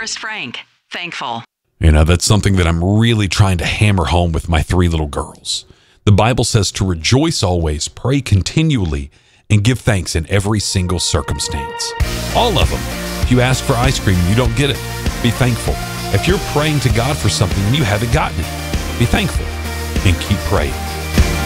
Forrest Frank, thankful. You know, that's something that I'm really trying to hammer home with my 3 little girls. The Bible says to rejoice always, pray continually, and give thanks in every single circumstance. All of them. If you ask for ice cream and you don't get it, be thankful. If you're praying to God for something and you haven't gotten it, be thankful and keep praying.